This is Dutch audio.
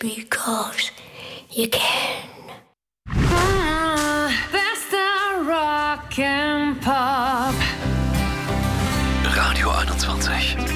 because you can. Beste Rock and Pop. Radio 21.